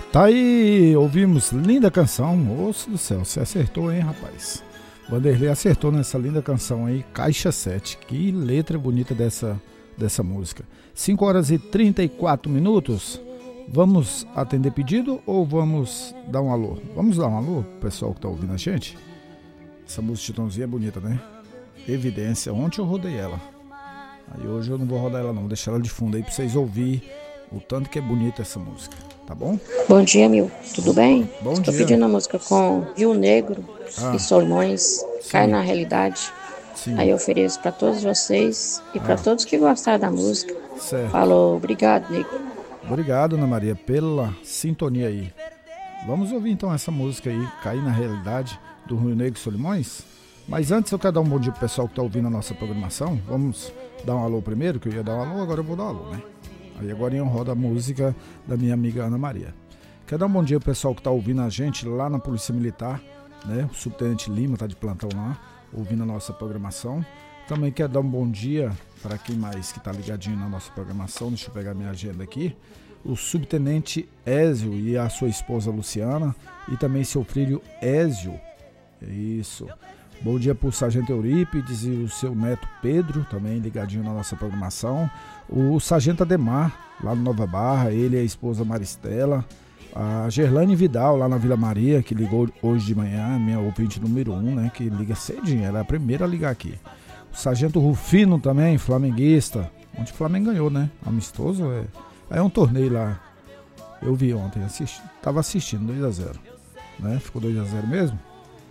Tá aí, ouvimos linda canção. Moço do céu, você acertou, hein, rapaz? Vanderlei acertou nessa linda canção aí, Caixa 7. Que letra bonita dessa música. 5 horas e 34 minutos. Vamos atender pedido ou vamos dar um alô? Vamos dar um alô pro pessoal que tá ouvindo a gente? Essa música Chitãozinho é bonita, né? Evidência, ontem eu rodei ela. Aí hoje eu não vou rodar ela não, vou deixar ela de fundo aí pra vocês ouvirem o tanto que é bonita essa música, tá bom? Bom dia, Mil. Tudo bem? Bom Estou dia. pedindo a música com Rio Negro e Solimões, Cai na Realidade. Sim. Aí eu ofereço para todos vocês e para todos que gostaram da música. Certo. Falou, obrigado, Nico. Obrigado, Ana Maria, pela sintonia aí. Vamos ouvir então essa música aí, Cair na Realidade, do Rio Negro e Solimões. Mas antes eu quero dar um bom dia pro pessoal que tá ouvindo a nossa programação. Vamos dar um alô primeiro, que eu ia dar um alô, agora eu vou dar um alô, né? Aí agora eu rodo a música da minha amiga Ana Maria. Quero dar um bom dia pro pessoal que tá ouvindo a gente lá na Polícia Militar, né? O Subtenente Lima tá de plantão lá, ouvindo a nossa programação. Também quero dar um bom dia para quem mais que tá ligadinho na nossa programação. Deixa eu pegar minha agenda aqui. O Subtenente Ézio e a sua esposa Luciana e também seu filho Ézio. Isso. Bom dia para o Sargento Eurípides e o seu neto Pedro, também ligadinho na nossa programação. O Sargento Ademar, lá no Nova Barra, ele e a esposa Maristela. A Gerlane Vidal, lá na Vila Maria, que ligou hoje de manhã, minha ouvinte número 1, né, que liga cedinho, ela é a primeira a ligar aqui. O Sargento Rufino também, flamenguista. Ontem o Flamengo ganhou, né? Amistoso, é um torneio lá. Eu vi ontem, tava assistindo, 2-0, né? Ficou 2-0 mesmo.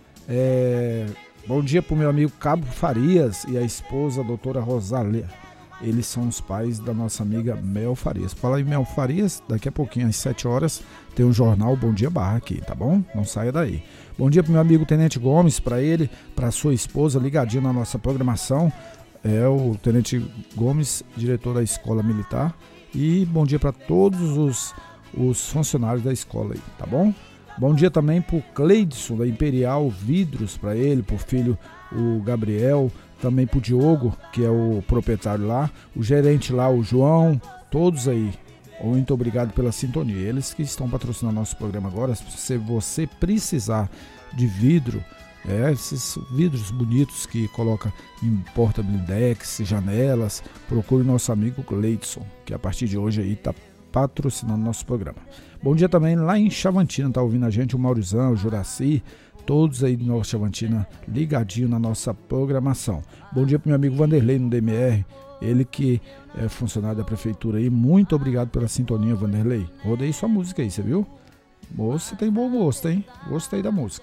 Bom dia pro meu amigo Cabo Farias e a esposa a doutora Rosália. Eles são os pais da nossa amiga Mel Farias. Fala em Mel Farias, daqui a pouquinho às 7 horas tem um jornal Bom Dia Barra aqui, tá bom? Não saia daí. Bom dia pro meu amigo Tenente Gomes, para ele, para sua esposa, ligadinho na nossa programação. É o Tenente Gomes, diretor da Escola Militar. E bom dia para todos os funcionários da escola aí, tá bom? Bom dia também pro Cleidson da Imperial Vidros, para ele, pro filho o Gabriel, também pro Diogo, que é o proprietário lá, o gerente lá, o João, todos aí. Muito obrigado pela sintonia. Eles que estão patrocinando nosso programa agora. Se você precisar de vidro, esses vidros bonitos que coloca em porta blindex, janelas, procure nosso amigo Cleidson, que a partir de hoje aí está patrocinando nosso programa. Bom dia também lá em Chavantina, tá ouvindo a gente o Maurizão, o Juraci, todos aí de Nova Chavantina ligadinho na nossa programação. Bom dia pro meu amigo Vanderlei no DMR, ele que é funcionário da prefeitura aí. Muito obrigado pela sintonia, Vanderlei. Rodei sua música aí, você viu? Moça, tem bom gosto, hein? Gostei da música.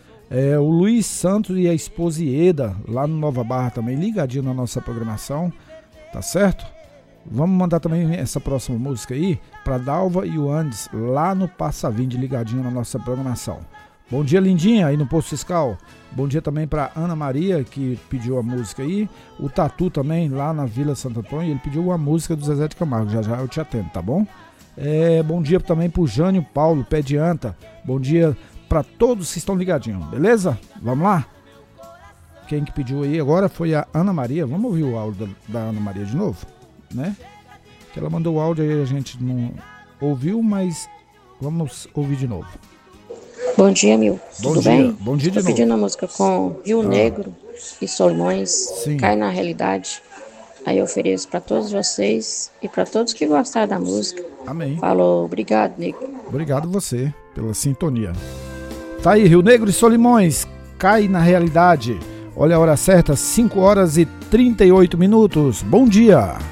O Luiz Santos e a esposa Ieda, lá no Nova Barra também, ligadinho na nossa programação, tá certo? Vamos mandar também essa próxima música aí para Dalva e o Andes, lá no Passa Vinde, ligadinho na nossa programação. Bom dia, lindinha, aí no Posto Fiscal. Bom dia também para Ana Maria, que pediu a música aí. O Tatu também, lá na Vila Santo Antônio, ele pediu uma música do Zezé de Camargo. Já já eu te atendo, tá bom? Bom dia também pro Jânio Paulo, pé de anta. Bom dia para todos que estão ligadinhos, beleza? Vamos lá? Quem que pediu aí agora foi a Ana Maria. Vamos ouvir o áudio da Ana Maria de novo, né? Que ela mandou o áudio aí, a gente não ouviu, mas vamos ouvir de novo. Bom dia, Mil. Tudo bem? Bom dia de novo. Estou pedindo a música com Rio Negro e Solimões, Cai na Realidade. Aí eu ofereço para todos vocês e para todos que gostaram da música. Amém. Falou, obrigado, Nico. Obrigado você pela sintonia. Tá aí, Rio Negro e Solimões, Cai na Realidade. Olha a hora certa, 5 horas e 38 minutos. Bom dia!